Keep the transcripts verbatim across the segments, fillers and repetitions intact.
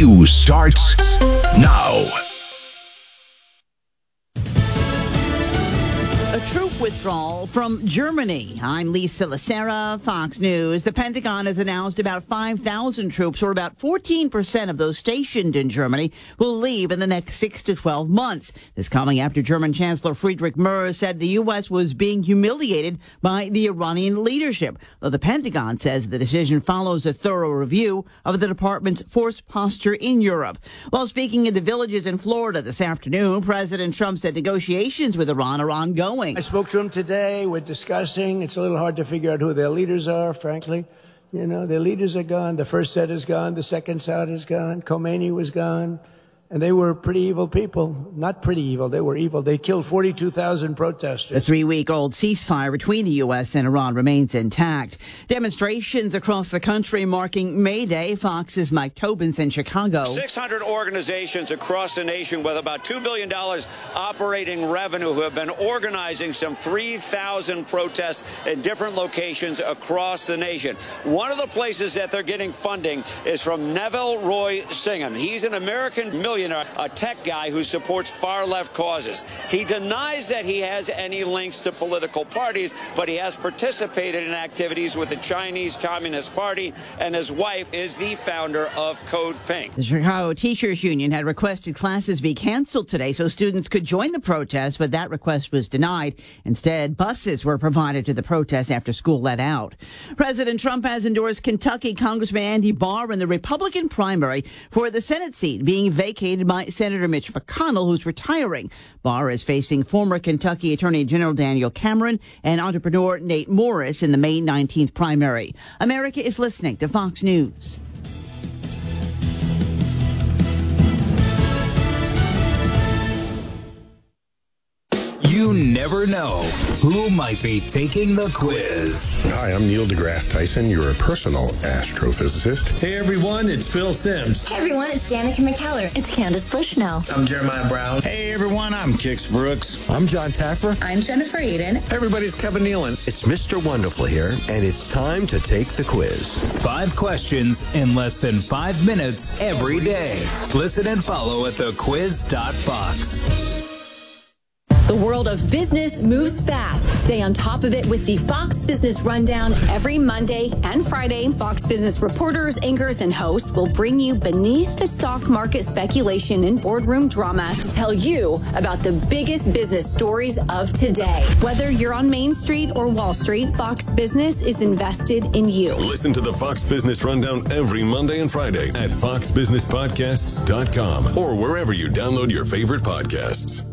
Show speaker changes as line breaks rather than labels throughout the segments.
News starts now.
A troop withdrawal from Germany. I'm Lisa Lacera, Fox News. The Pentagon has announced about five thousand troops, or about fourteen percent of those stationed in Germany, will leave in the next six to twelve months. This coming after German Chancellor Friedrich Merz said the U S was being humiliated by the Iranian leadership. Though the Pentagon says the decision follows a thorough review of the department's force posture in Europe. While speaking in the Villages in Florida this afternoon, President Trump said negotiations with Iran are ongoing.
I spoke to him today. We're discussing. It's a little hard to figure out who their leaders are, frankly. You know, their leaders are gone. The first set is gone. The second set is gone. Khomeini was gone. And they were pretty evil people. Not pretty evil. They were evil. They killed forty-two thousand protesters.
The three-week-old ceasefire between the U S and Iran remains intact. Demonstrations across the country marking May Day. Fox's Mike Tobin's in Chicago.
six hundred organizations across the nation with about two billion dollars operating revenue who have been organizing some three thousand protests in different locations across the nation. One of the places that they're getting funding is from Neville Roy Singham. He's an American millionaire, a tech guy who supports far-left causes. He denies that he has any links to political parties, but he has participated in activities with the Chinese Communist Party, and his wife is the founder of Code Pink.
The Chicago Teachers Union had requested classes be canceled today so students could join the protest, but that request was denied. Instead, buses were provided to the protest after school let out. President Trump has endorsed Kentucky Congressman Andy Barr in the Republican primary for the Senate seat being vacated by Senator Mitch McConnell, who's retiring. Barr is facing former Kentucky Attorney General Daniel Cameron and entrepreneur Nate Morris in the May nineteenth primary. America is listening to Fox News.
You never know who might be taking the quiz.
Hi, I'm Neil deGrasse Tyson, your personal astrophysicist.
Hey everyone, it's Phil Simms.
Hey everyone, it's Danica McKellar. It's Candace Bushnell.
I'm Jeremiah Brown.
Hey everyone, I'm Kix Brooks.
I'm John Taffer.
I'm Jennifer Aiden.
Hey everybody's Kevin Nealon.
It's Mister Wonderful here, and it's time to take the quiz.
Five questions in less than five minutes every day. Listen and follow at the quiz dot fox.
The world of business moves fast. Stay on top of it with the Fox Business Rundown every Monday and Friday. Fox Business reporters, anchors, and hosts will bring you beneath the stock market speculation and boardroom drama to tell you about the biggest business stories of today. Whether you're on Main Street or Wall Street, Fox Business is invested in you.
Listen to the Fox Business Rundown every Monday and Friday at fox business podcasts dot com or wherever you download your favorite podcasts.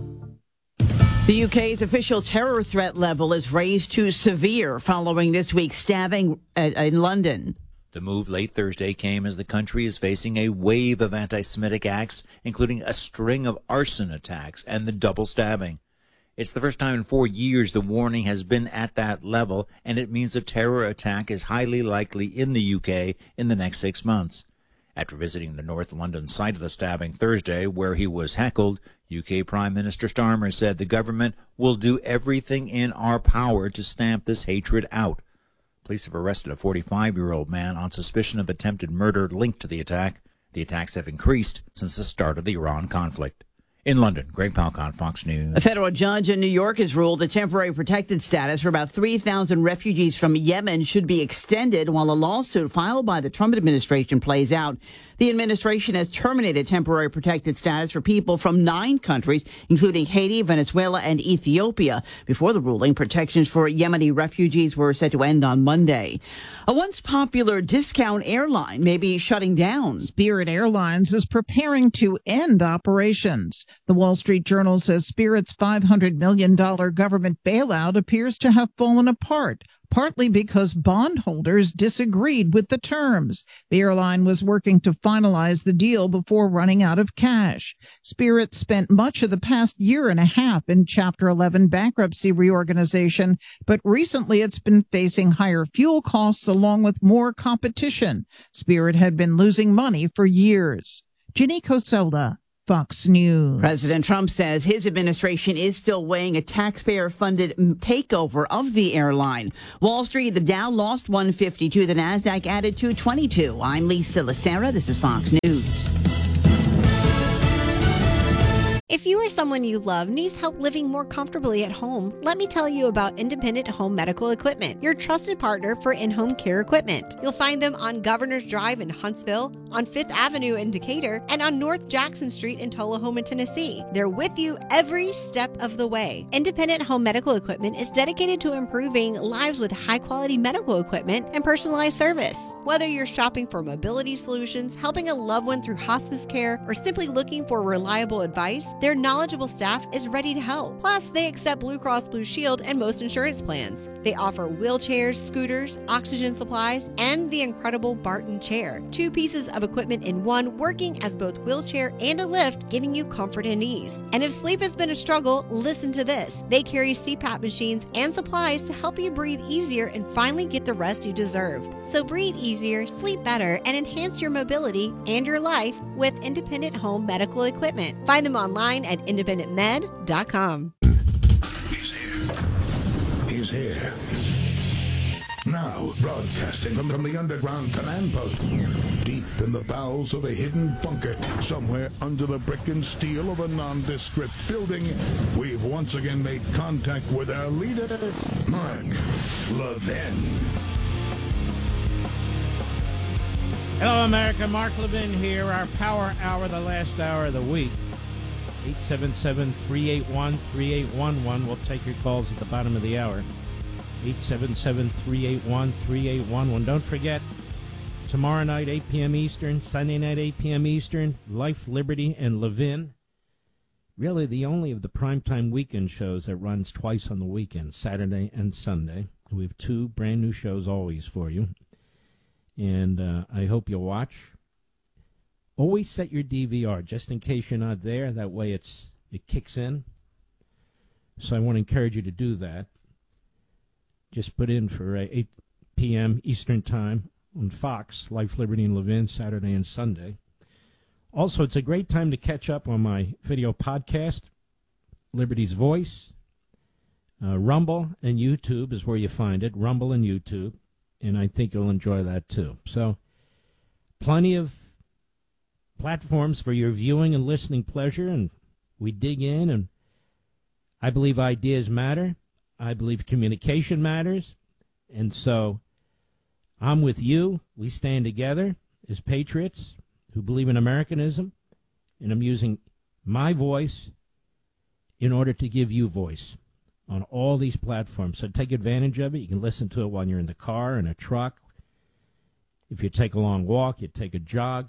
The U K's official terror threat level is raised to severe following this week's stabbing in London.
The move late Thursday came as the country is facing a wave of anti-Semitic acts, including a string of arson attacks and the double stabbing. It's the first time in four years the warning has been at that level, and it means a terror attack is highly likely in the U K in the next six months. After visiting the North London site of the stabbing Thursday, where he was heckled, U K Prime Minister Starmer said the government will do everything in our power to stamp this hatred out. Police have arrested a forty-five-year-old man on suspicion of attempted murder linked to the attack. The attacks have increased since the start of the Iran conflict. In London, Greg Palcon, Fox News.
A federal judge in New York has ruled that temporary protected status for about three thousand refugees from Yemen should be extended while a lawsuit filed by the Trump administration plays out. The administration has terminated temporary protected status for people from nine countries, including Haiti, Venezuela, and Ethiopia. Before the ruling, protections for Yemeni refugees were set to end on Monday. A once popular discount airline may be shutting down.
Spirit Airlines is preparing to end operations. The Wall Street Journal says Spirit's five hundred million dollars government bailout appears to have fallen apart, partly because bondholders disagreed with the terms. The airline was working to finalize the deal before running out of cash. Spirit spent much of the past year and a half in Chapter eleven bankruptcy reorganization, but recently it's been facing higher fuel costs along with more competition. Spirit had been losing money for years. Ginny Coselda, Fox News.
President Trump says his administration is still weighing a taxpayer-funded takeover of the airline. Wall Street, the Dow lost one fifty-two. The Nasdaq added two twenty-two. I'm Lisa Lacera. This is Fox News.
If you or someone you love needs help living more comfortably at home, let me tell you about Independent Home Medical Equipment, your trusted partner for in-home care equipment. You'll find them on Governor's Drive in Huntsville, on Fifth Avenue in Decatur, and on North Jackson Street in Tullahoma, Tennessee. They're with you every step of the way. Independent Home Medical Equipment is dedicated to improving lives with high-quality medical equipment and personalized service. Whether you're shopping for mobility solutions, helping a loved one through hospice care, or simply looking for reliable advice, their knowledgeable staff is ready to help. Plus, they accept Blue Cross Blue Shield and most insurance plans. They offer wheelchairs, scooters, oxygen supplies, and the incredible Barton chair. Two pieces of equipment in one, working as both wheelchair and a lift, giving you comfort and ease. And if sleep has been a struggle, listen to this. They carry C PAP machines and supplies to help you breathe easier and finally get the rest you deserve. So breathe easier, sleep better, and enhance your mobility and your life with Independent Home Medical Equipment. Find them online at independent med dot com.
He's here. He's here. Now, broadcasting from, from the underground command post, deep in the bowels of a hidden bunker, somewhere under the brick and steel of a nondescript building, we've once again made contact with our leader, Mark Levin.
Hello, America. Mark Levin here. Our Power Hour, the last hour of the week. eight seven seven, three eight one, three eight one one. We'll take your calls at the bottom of the hour. eight seven seven, three eight one, three eight one one. Don't forget, tomorrow night, eight p.m. Eastern, Sunday night, eight p.m. Eastern, Life, Liberty, and Levin. Really the only of the primetime weekend shows that runs twice on the weekend, Saturday and Sunday. We have two brand new shows always for you. And uh, I hope you'll watch. Always set your D V R, just in case you're not there. That way it's it kicks in. So I want to encourage you to do that. Just put in for uh, eight p.m. Eastern Time on Fox, Life, Liberty, and Levin, Saturday and Sunday. Also, it's a great time to catch up on my video podcast, Liberty's Voice. Uh, Rumble and YouTube is where you find it, Rumble and YouTube. And I think you'll enjoy that, too. So, plenty of platforms for your viewing and listening pleasure, and we dig in, and I believe ideas matter. I believe communication matters, and so I'm with you. We stand together as patriots who believe in Americanism, and I'm using my voice in order to give you voice on all these platforms. So take advantage of it. You can listen to it while you're in the car, in a truck. If you take a long walk, you take a jog.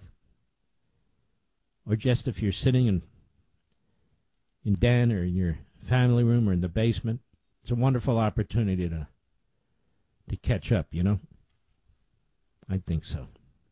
Or just if you're sitting in in den or in your family room or in the basement. It's a wonderful opportunity to to catch up, you know? I think so.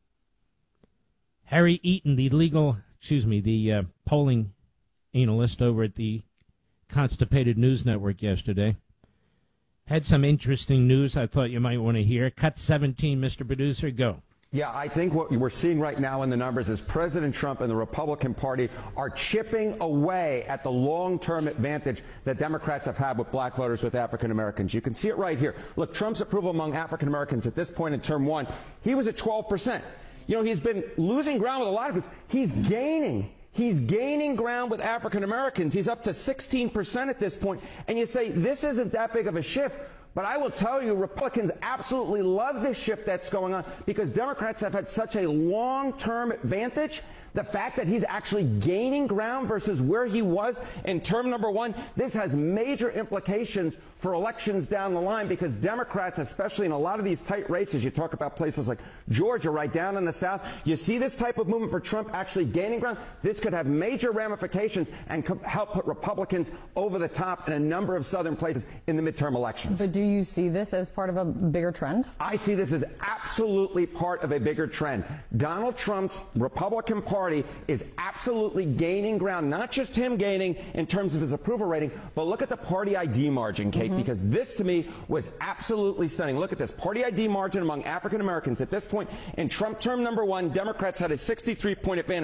Harry Eaton, the legal, excuse me, the uh, polling analyst over at the Constipated News Network yesterday, had some interesting news I thought you might want to hear. Cut seventeen, Mister Producer, go.
Yeah, I think what we're seeing right now in the numbers is President Trump and the Republican Party are chipping away at the long-term advantage that Democrats have had with black voters, with African Americans. You can see it right here. Look, Trump's approval among African Americans at this point in term one, he was at twelve percent. You know, he's been losing ground with a lot of groups. He's gaining. He's gaining ground with African Americans. He's up to sixteen percent at this point. And you say, this isn't that big of a shift. But I will tell you, Republicans absolutely love this shift that's going on because Democrats have had such a long-term advantage. The fact that he's actually gaining ground versus where he was in term number one, this has major implications for elections down the line because Democrats, especially in a lot of these tight races, you talk about places like Georgia, right down in the South, you see this type of movement for Trump actually gaining ground. This could have major ramifications and could help put Republicans over the top in a number of southern places in the midterm elections.
But do you see this as part of a bigger trend?
I see this as absolutely part of a bigger trend. Donald Trump's Republican Party Party is absolutely gaining ground, not just him gaining in terms of his approval rating, but look at the party I D margin, Kate, mm-hmm. because this to me was absolutely stunning. Look at this party I D margin among African Americans. At this point in Trump term number one, Democrats had a sixty-three point advantage.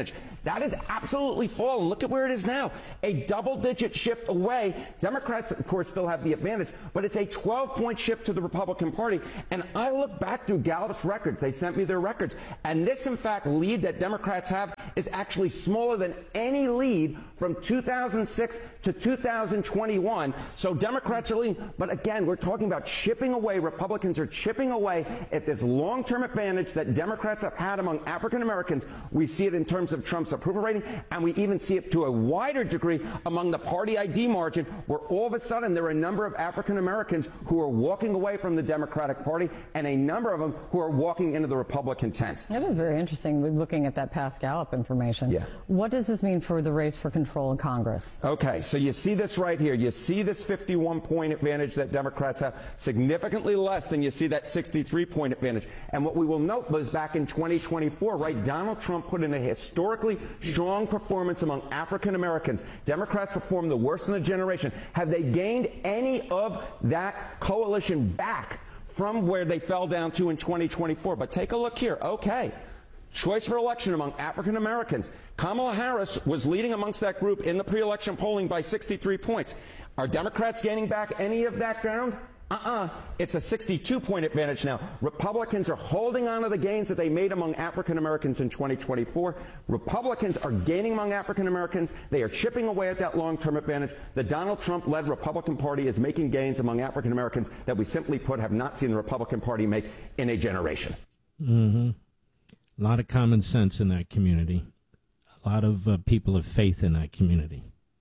That is absolutely fallen. Look at where it is now. A double-digit shift away. Democrats, of course, still have the advantage, but it's a twelve-point shift to the Republican Party. And I look back through Gallup's records. They sent me their records. And this, in fact, lead that Democrats have is actually smaller than any lead from two thousand six to two thousand twenty-one. So Democrats are leading. But again, we're talking about chipping away. Republicans are chipping away at this long-term advantage that Democrats have had among African Americans. We see it in terms of Trump's approval rating, and we even see it to a wider degree among the party I D margin, where all of a sudden there are a number of African Americans who are walking away from the Democratic Party, and a number of them who are walking into the Republican tent.
That is very interesting, looking at that past Gallup information.
Yeah.
What does this mean for the race for control in Congress?
Okay, so you see this right here. You see this fifty-one point advantage that Democrats have, significantly less than you see that sixty-three point advantage. And what we will note was back in twenty twenty-four, right, Donald Trump put in a historically strong performance among African Americans. Democrats performed the worst in a generation. Have they gained any of that coalition back from where they fell down to in twenty twenty-four? But take a look here. Okay. Choice for election among African Americans. Kamala Harris was leading amongst that group in the pre-election polling by sixty-three points. Are Democrats gaining back any of that ground? Uh-uh. It's a sixty-two point advantage now. Republicans are holding on to the gains that they made among African Americans in twenty twenty-four. Republicans are gaining among African Americans. They are chipping away at that long-term advantage. The Donald Trump-led Republican Party is making gains among African Americans that we simply put have not seen the Republican Party make in a generation.
Mm-hmm. A lot of common sense in that community. A lot of uh, people of faith in that community.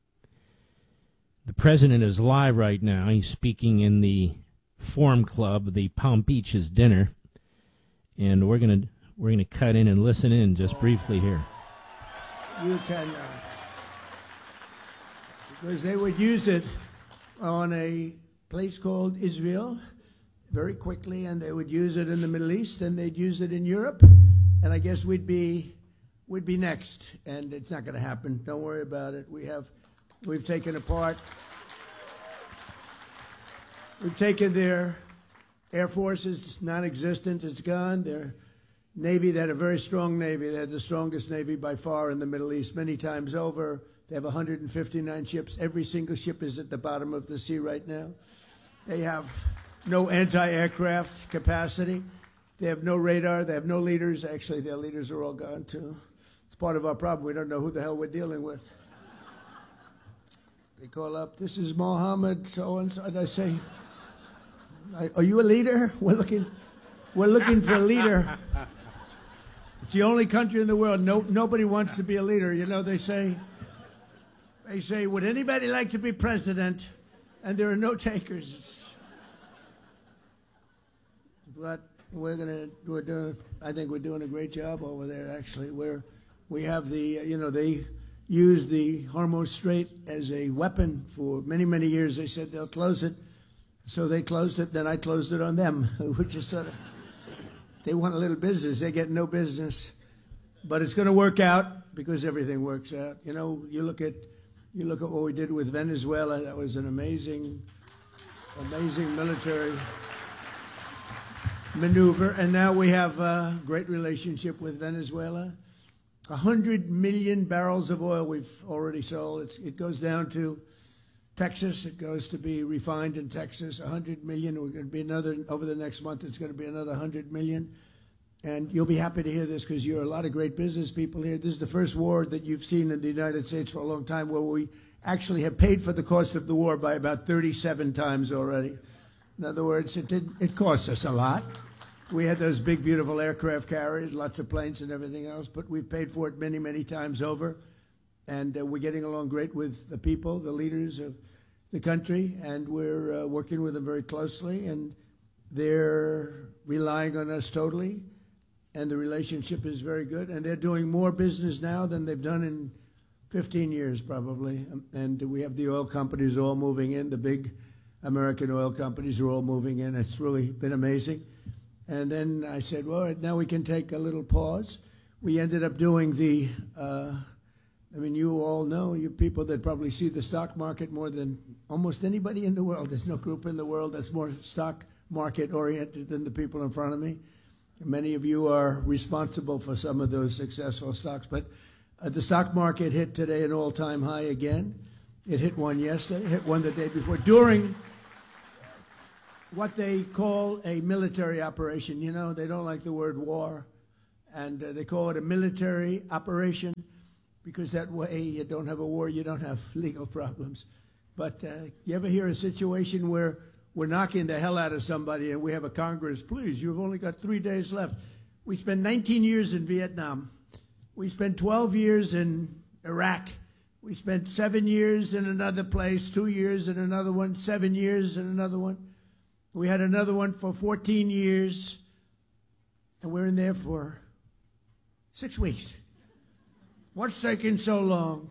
The president is live right now. He's speaking in the Forum Club, the Palm Beaches dinner, and we're gonna we're gonna cut in and listen in just briefly here.
You can, uh, because they would use it on a place called Israel very quickly, and they would use it in the Middle East, and they'd use it in Europe, and I guess we'd be we'd be next, and it's not going to happen. Don't worry about it. We have. We've taken apart, we've taken their Air Force is non-existent, it's gone. Their Navy, they had a very strong Navy. They had the strongest Navy by far in the Middle East, many times over. They have one hundred fifty-nine ships. Every single ship is at the bottom of the sea right now. They have no anti-aircraft capacity. They have no radar. They have no leaders. Actually, their leaders are all gone, too. It's part of our problem. We don't know who the hell we're dealing with. They call up, this is Mohammed so-and-so, and I say, are you a leader? We're looking, we're looking for a leader. It's the only country in the world, no, nobody wants to be a leader. You know, they say, they say, would anybody like to be president? And there are no takers. It's, but we're gonna, we're doing, I think we're doing a great job over there, actually. We're, we have the, you know, they used the Hormuz Strait as a weapon for many, many years. They said they'll close it. So they closed it. Then I closed it on them, which is sort of, they want a little business. They get no business. But it's going to work out because everything works out. You know, you look at, you look at what we did with Venezuela. That was an amazing, amazing military maneuver. And now we have a great relationship with Venezuela. one hundred million barrels of oil we've already sold. It's, it goes down to Texas. It goes to be refined in Texas. one hundred million. We're going to be another, over the next month, it's going to be another one hundred million. And you'll be happy to hear this because you're a lot of great business people here. This is the first war that you've seen in the United States for a long time where we actually have paid for the cost of the war by about thirty-seven times already. In other words, it did, it cost us a lot. We had those big, beautiful aircraft carriers, lots of planes and everything else, but we've paid for it many, many times over. And uh, we're getting along great with the people, the leaders of the country, and we're uh, working with them very closely, and they're relying on us totally, and the relationship is very good. And they're doing more business now than they've done in fifteen years, probably. And we have the oil companies all moving in. The big American oil companies are all moving in. It's really been amazing. And then I said, well, all right, now we can take a little pause. We ended up doing the, uh, I mean, you all know, you people that probably see the stock market more than almost anybody in the world. There's no group in the world that's more stock market oriented than the people in front of me. Many of you are responsible for some of those successful stocks. But Uh, the stock market hit today an all-time high again. It hit one yesterday, hit one the day before, during what they call a military operation. You know, they don't like the word war, and uh, they call it a military operation because that way you don't have a war, you don't have legal problems. But uh, you ever hear a situation where we're knocking the hell out of somebody and we have a Congress, please, you've only got three days left. We spent nineteen years in Vietnam. We spent twelve years in Iraq. We spent seven years in another place, two years in another one, seven years in another one. We had another one for fourteen years, and we're in there for six weeks. What's taking so long?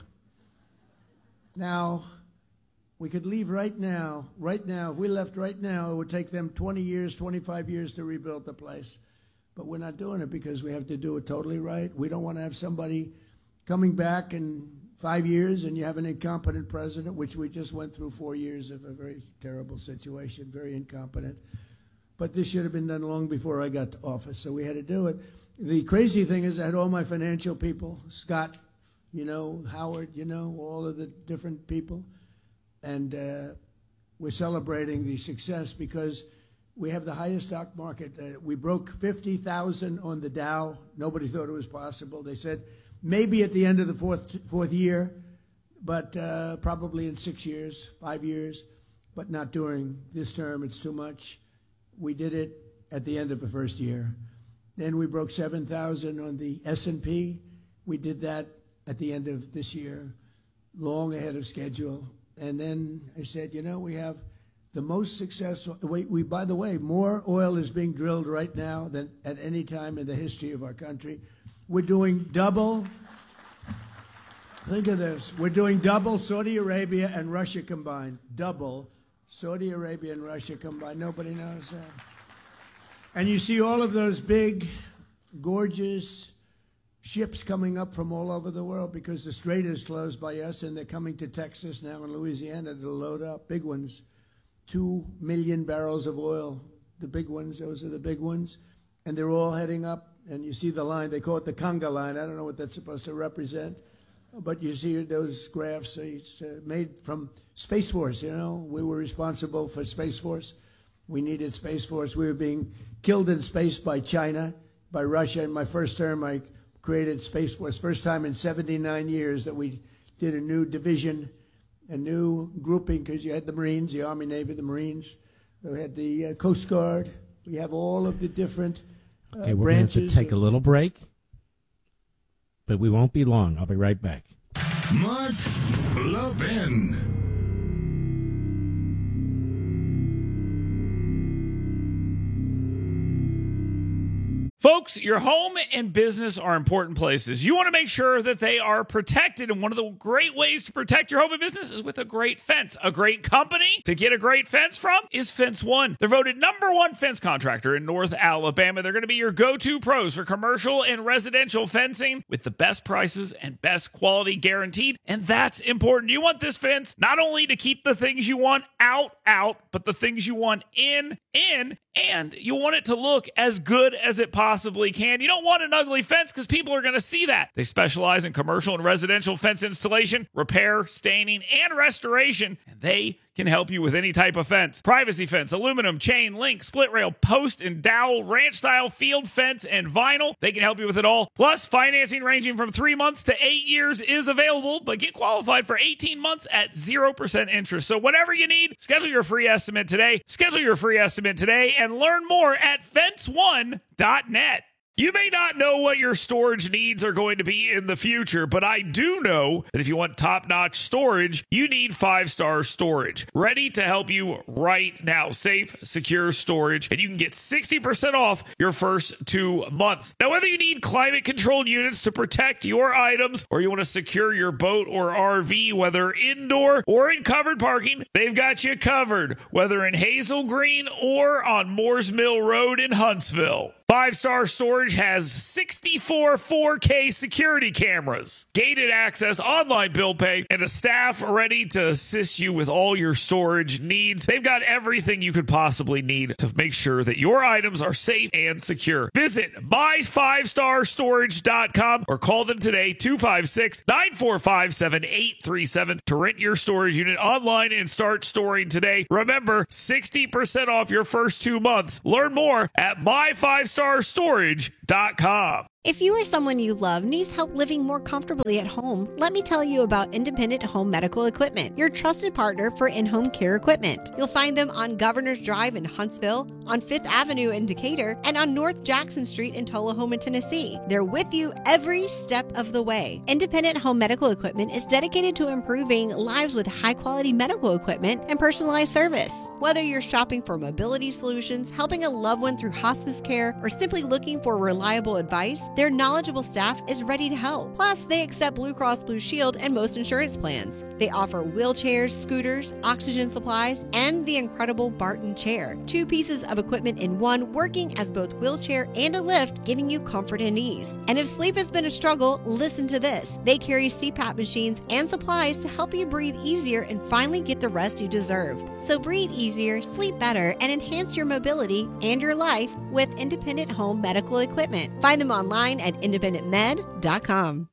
Now, we could leave right now, right now. If we left right now, it would take them twenty years, twenty-five years to rebuild the place. But we're not doing it because we have to do it totally right. We don't want to have somebody coming back in five years and you have an incompetent president, which we just went through four years of a very terrible situation, very incompetent. But this should have been done long before I got to office, so we had to do it. The crazy thing is I had all my financial people, Scott, you know, Howard, you know, all of the different people. And uh, we're celebrating the success because we have the highest stock market. Uh, we broke fifty thousand on the Dow. Nobody thought it was possible. They said maybe at the end of the fourth fourth year, but uh, probably in six years, five years, but not during this term. It's too much. We did it at the end of the first year. Then we broke seven thousand on the S and P. We did that at the end of this year, long ahead of schedule. And then I said, you know, we have the most successful, we, we, by the way, more oil is being drilled right now than at any time in the history of our country. We're doing double, think of this, we're doing double Saudi Arabia and Russia combined. Double Saudi Arabia and Russia combined. Nobody knows that. And you see all of those big, gorgeous ships coming up from all over the world because the strait is closed by us, and they're coming to Texas now and Louisiana to load up, big ones. Two million barrels of oil, the big ones, those are the big ones. And they're all heading up, and you see the line, they call it the conga line. I don't know what that's supposed to represent, but you see those graphs, it's uh, made from Space Force, you know. We were responsible for Space Force. We needed Space Force. We were being killed in space by China, by Russia. In my first term, I created Space Force. First time in seventy-nine years that we did a new division, a new grouping, because you had the Marines, the Army, Navy, the Marines. We had the uh, Coast Guard. We have all of the different uh,
okay, we're
branches.
going to take a little break, but we won't be long. I'll be right back.
Mark Levin.
Folks, your home and business are important places. You want to make sure that they are protected, and one of the great ways to protect your home and business is with a great fence. A great company to get a great fence from is Fence One. They're voted number one fence contractor in North Alabama. They're going to be your go-to pros for commercial and residential fencing with the best prices and best quality guaranteed, and that's important. You want this fence not only to keep the things you want out, out, but the things you want in, in, and you want it to look as good as it possibly can. You don't want an ugly fence because people are going to see that. They specialize in commercial and residential fence installation, repair, staining, and restoration, and they can help you with any type of fence. Privacy fence, aluminum, chain, link, split rail, post and dowel, ranch style, field fence, and vinyl. They can help you with it all. Plus, financing ranging from three months to eight years is available, but get qualified for eighteen months at zero percent interest. So whatever you need, schedule your free estimate today. Schedule your free estimate today and learn more at fence one dot net. You may not know what your storage needs are going to be in the future, but I do know that if you want top-notch storage, you need Five Star Storage. Ready to help you right now. Safe, secure storage, and you can get sixty percent off your first two months. Now, whether you need climate-controlled units to protect your items or you want to secure your boat or R V, whether indoor or in covered parking, they've got you covered, whether in Hazel Green or on Moores Mill Road in Huntsville. Five Star Storage has sixty-four four K security cameras, gated access, online bill pay, and a staff ready to assist you with all your storage needs. They've got everything you could possibly need to make sure that your items are safe and secure. Visit my five star storage dot com or call them today, two five six, nine four five, seven eight three seven, to rent your storage unit online and start storing today. Remember, sixty percent off your first two months. Learn more at my five star storage dot com.
If you or someone you love needs help living more comfortably at home, let me tell you about Independent Home Medical Equipment, your trusted partner for in-home care equipment. You'll find them on Governor's Drive in Huntsville, on Fifth Avenue in Decatur, and on North Jackson Street in Tullahoma, Tennessee. They're with you every step of the way. Independent Home Medical Equipment is dedicated to improving lives with high-quality medical equipment and personalized service. Whether you're shopping for mobility solutions, helping a loved one through hospice care, or simply looking for reliable advice, their knowledgeable staff is ready to help. Plus, they accept Blue Cross Blue Shield and most insurance plans. They offer wheelchairs, scooters, oxygen supplies, and the incredible Barton chair. Two pieces of equipment in one, working as both wheelchair and a lift, giving you comfort and ease. And if sleep has been a struggle, listen to this. They carry C PAP machines and supplies to help you breathe easier and finally get the rest you deserve. So breathe easier, sleep better, and enhance your mobility and your life with Independent Home Medical Equipment. Find them online at independent med dot com.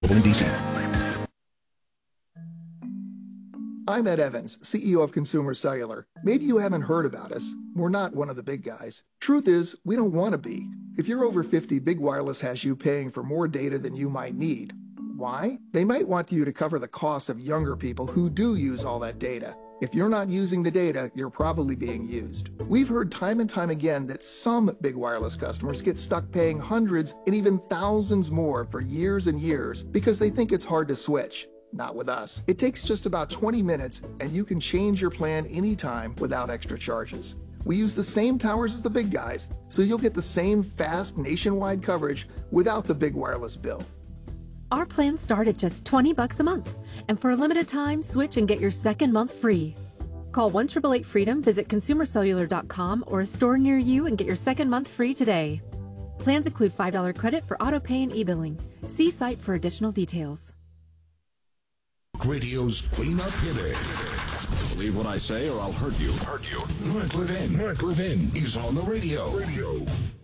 I'm Ed Evans, C E O of Consumer Cellular. Maybe you haven't heard about us. We're not one of the big guys. Truth is, we don't want to be. If you're over fifty, Big Wireless has you paying for more data than you might need. Why? They might want you to cover the costs of younger people who do use all that data. If you're not using the data, you're probably being used. We've heard time and time again that some Big Wireless customers get stuck paying hundreds and even thousands more for years and years because they think it's hard to switch. Not with us. It takes just about twenty minutes and you can change your plan anytime without extra charges. We use the same towers as the big guys, so you'll get the same fast nationwide coverage without the Big Wireless bill.
Our plans start at just twenty bucks a month, and for a limited time, switch and get your second month free. Call one eight eight eight freedom, visit consumer cellular dot com or a store near you and get your second month free today. Plans include five dollars credit for auto pay and e-billing. See site for additional details.
Radio's cleanup hitter.
Believe what I say or I'll hurt you.
Hurt you. Mark Levin. Mark Levin is on the radio. Radio.